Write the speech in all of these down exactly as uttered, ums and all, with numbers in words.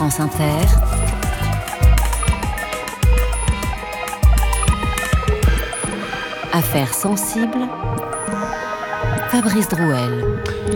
France Inter, Affaires sensibles, Fabrice Drouel.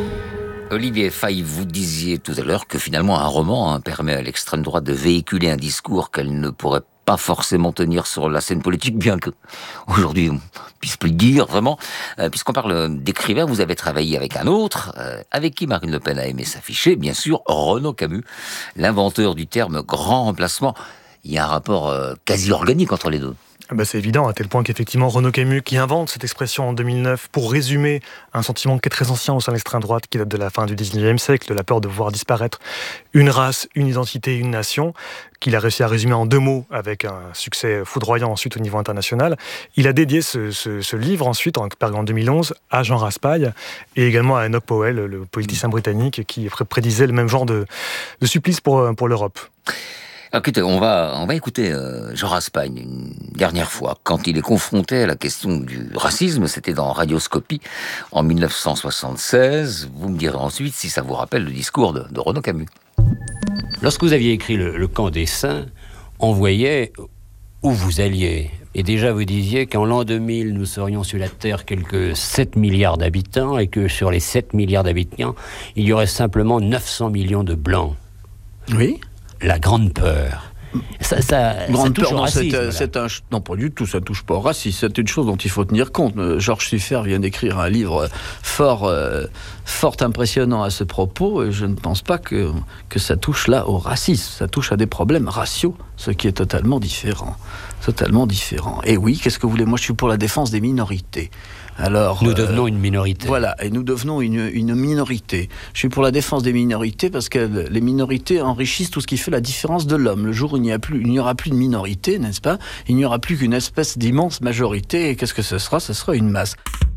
Olivier Faye, vous disiez tout à l'heure que finalement un roman hein, permet à l'extrême droite de véhiculer un discours qu'elle ne pourrait pas forcément tenir sur la scène politique, bien que aujourd'hui on puisse plus le dire vraiment. Euh, puisqu'on parle d'écrivain, vous avez travaillé avec un autre, euh, avec qui Marine Le Pen a aimé s'afficher, bien sûr, Renaud Camus, l'inventeur du terme grand remplacement. Il y a un rapport euh, quasi organique entre les deux. Ben c'est évident, à tel point qu'effectivement Renaud Camus, qui invente cette expression en deux mille neuf pour résumer un sentiment qui est très ancien au sein de l'extrême droite, qui date de la fin du dix-neuvième siècle, de la peur de voir disparaître une race, une identité, une nation, qu'il a réussi à résumer en deux mots avec un succès foudroyant ensuite au niveau international. Il a dédié ce, ce, ce livre ensuite, en, en deux mille onze, à Jean Raspail et également à Enoch Powell, le politicien britannique qui prédisait le même genre de, de supplice pour, pour l'Europe. Écoutez, on va, on va écouter euh, Jean Raspail une dernière fois. Quand il est confronté à la question du racisme, c'était dans Radioscopie en dix-neuf cent soixante-seize. Vous me direz ensuite si ça vous rappelle le discours de, de Renaud Camus. Lorsque vous aviez écrit le, le Camp des Saints, on voyait où vous alliez. Et déjà vous disiez qu'en l'an deux mille, nous serions sur la Terre quelques sept milliards d'habitants et que sur les sept milliards d'habitants, il y aurait simplement neuf cents millions de Blancs. Oui. La grande peur. Ça, ça, grande ça touche peur, au non, racisme. c'est, c'est un, non, pas du tout, ça touche pas au racisme. C'est une chose dont il faut tenir compte. Georges Siffer vient d'écrire un livre fort, euh, fort impressionnant à ce propos, et je ne pense pas que, que ça touche là au racisme. Ça touche à des problèmes raciaux, ce qui est totalement différent. Totalement différent. Et oui, qu'est-ce que vous voulez ? Moi, je suis pour la défense des minorités. Alors, nous euh, devenons une minorité. Voilà, et nous devenons une, une minorité. Je suis pour la défense des minorités parce que les minorités enrichissent tout ce qui fait la différence de l'homme. Le jour où il n'y a plus, il n'y aura plus de minorité, n'est-ce pas ? Il n'y aura plus qu'une espèce d'immense majorité. Et qu'est-ce que ce sera ? Ce sera une masse.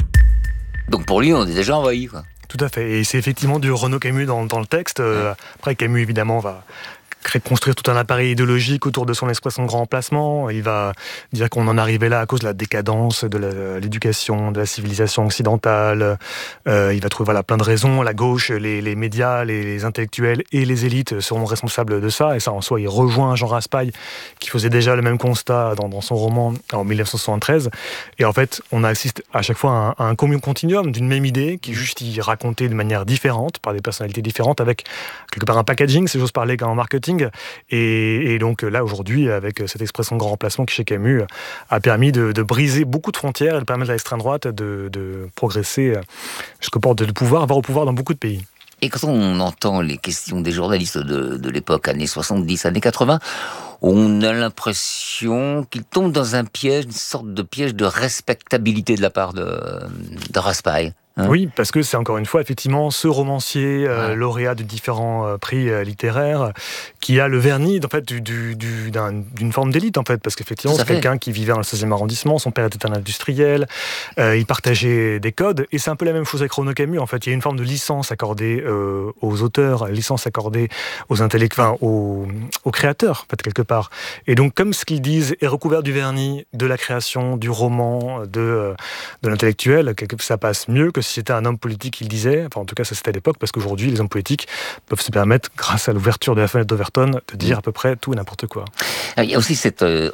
Donc pour lui, on est déjà envahi, quoi. Tout à fait, et c'est effectivement du Renaud Camus dans, dans le texte. Euh, après, Camus, évidemment, va créer, construire tout un appareil idéologique autour de son expression de grand remplacement. Il va dire qu'on en arrivait là à cause de la décadence de la, l'éducation, de la civilisation occidentale. Euh, il va trouver voilà, plein de raisons. La gauche, les, les médias, les, les intellectuels et les élites seront responsables de ça. Et ça, en soi, il rejoint Jean Raspail, qui faisait déjà le même constat dans, dans son roman en dix-neuf cent soixante-treize. Et en fait, on assiste à chaque fois à un, à un continuum d'une même idée qui est juste y racontée de manière différente, par des personnalités différentes, avec quelque part un packaging, si j'ose parler, en marketing. Et, et donc là, aujourd'hui, avec cette expression de grand remplacement qui, chez Camus, a permis de, de briser beaucoup de frontières et de permettre à l'extrême droite de, de progresser jusqu'au port de pouvoir, avoir au pouvoir dans beaucoup de pays. Et quand on entend les questions des journalistes de, de l'époque, années soixante-dix, années quatre-vingts, on a l'impression qu'ils tombent dans un piège, une sorte de piège de respectabilité de la part de, de Raspail. Hein ? Oui, parce que c'est encore une fois effectivement ce romancier euh, ouais. lauréat de différents euh, prix euh, littéraires qui a le vernis en fait du, du, du, d'un, d'une forme d'élite en fait, parce qu'effectivement c'est fait. quelqu'un qui vivait dans le seizième arrondissement, son père était un industriel, euh, il partageait des codes, et c'est un peu la même chose avec Renaud Camus en fait. Il y a une forme de licence accordée euh, aux auteurs, licence accordée aux intellectuels, aux, aux créateurs en fait quelque part. Et donc comme ce qu'ils disent est recouvert du vernis de la création, du roman, de euh, de l'intellectuel, ça passe mieux que si c'était un homme politique qui le disait. Enfin, en tout cas, ça c'était à l'époque, parce qu'aujourd'hui, les hommes politiques peuvent se permettre, grâce à l'ouverture de la fenêtre d'Overton, de dire à peu près tout et n'importe quoi. Il y a aussi cette euh,